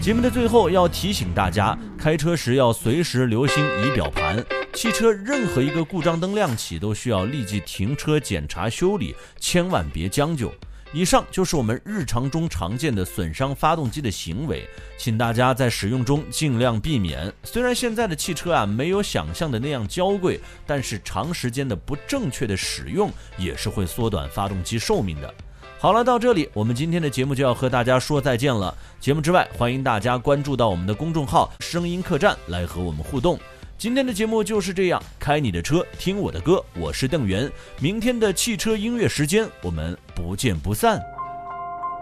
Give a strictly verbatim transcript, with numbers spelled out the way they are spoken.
节目的最后要提醒大家，开车时要随时留心仪表盘，汽车任何一个故障灯亮起都需要立即停车检查修理，千万别将就。以上就是我们日常中常见的损伤发动机的行为，请大家在使用中尽量避免。虽然现在的汽车啊没有想象的那样娇贵，但是长时间的不正确的使用也是会缩短发动机寿命的。好了，到这里我们今天的节目就要和大家说再见了。节目之外，欢迎大家关注到我们的公众号声音客栈来和我们互动。今天的节目就是这样，开你的车，听我的歌，我是邓源。明天的汽车音乐时间，我们不见不散。